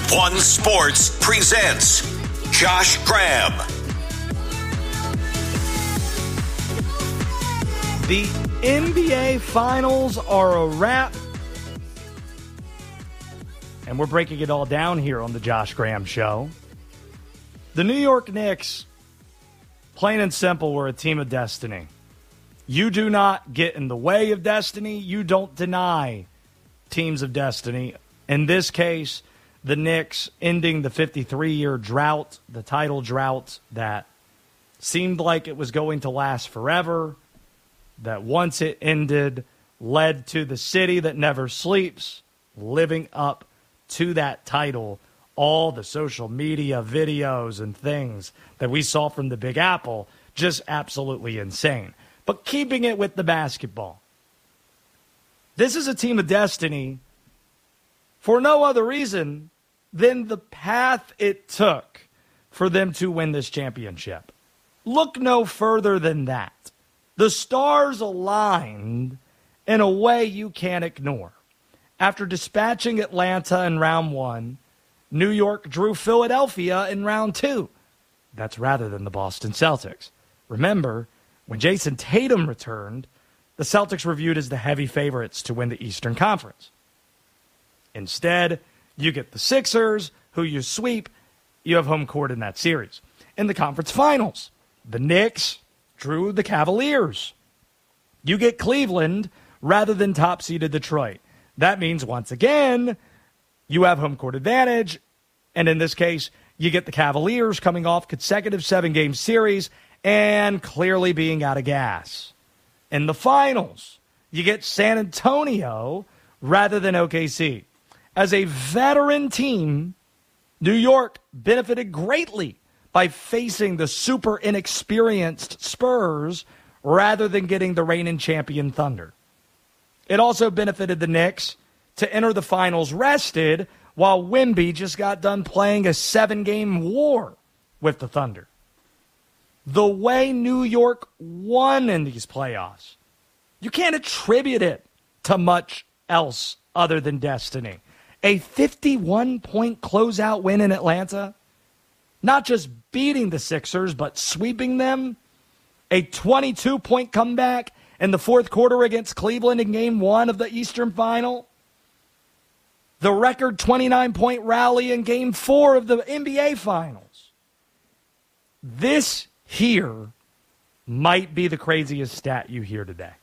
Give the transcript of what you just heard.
One Sports presents Josh Graham. The NBA Finals are a wrap. And we're breaking it all down here on the Josh Graham Show. The New York Knicks, plain and simple, were a team of destiny. You do not get in the way of destiny. You don't deny teams of destiny. In this case, the Knicks ending the 53-year drought, the title drought that seemed like it was going to last forever, that once it ended led to the city that never sleeps living up to that title. All the social media videos and things that we saw from the Big Apple, just absolutely insane. But keeping it with the basketball, this is a team of destiny for no other reason than the path it took for them to win this championship. Look no further than that. The stars aligned in a way you can't ignore. After dispatching Atlanta in round one, New York drew Philadelphia in round two. That's rather than the Boston Celtics. Remember, when Jason Tatum returned, the Celtics were viewed as the heavy favorites to win the Eastern Conference. Instead, you get the Sixers, who you sweep. You have home court in that series. In the conference finals, the Knicks drew the Cavaliers. You get Cleveland rather than top-seeded Detroit. That means, once again, you have home court advantage, and in this case, you get the Cavaliers coming off consecutive 7-game series and clearly being out of gas. In the finals, you get San Antonio rather than OKC. As a veteran team, New York benefited greatly by facing the super inexperienced Spurs rather than getting the reigning champion Thunder. It also benefited the Knicks to enter the finals rested while Wemby just got done playing a 7-game war with the Thunder. The way New York won in these playoffs, you can't attribute it to much else other than destiny. A 51-point closeout win in Atlanta, not just beating the Sixers, but sweeping them. A 22-point comeback in the fourth quarter against Cleveland in game one of the Eastern Final. The record 29-point rally in game 4 of the NBA Finals. This here might be the craziest stat you hear today.